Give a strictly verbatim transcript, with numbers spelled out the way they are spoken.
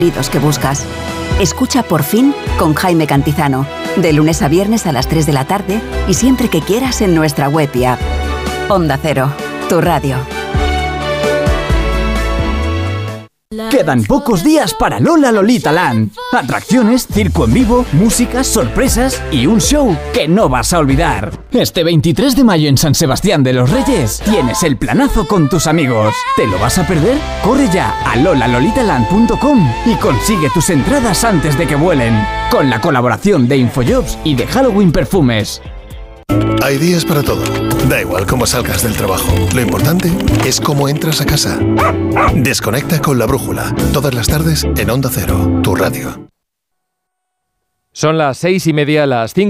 que buscas. Escucha Por fin con Jaime Cantizano, de lunes a viernes a las tres de la tarde y siempre que quieras en nuestra web y app. Onda Cero, tu radio. Quedan pocos días para Lola Lolita Land. Atracciones, circo en vivo, música, sorpresas y un show que no vas a olvidar. Este veintitrés de mayo en San Sebastián de los Reyes tienes el planazo con tus amigos. ¿Te lo vas a perder? Corre ya a lola lolita land punto com y consigue tus entradas antes de que vuelen. Con la colaboración de Infojobs y de Halloween Perfumes. Hay días para todo. Da igual cómo salgas del trabajo. Lo importante es cómo entras a casa. Desconecta con La Brújula. Todas las tardes en Onda Cero, tu radio. Son las seis y media, las cinco.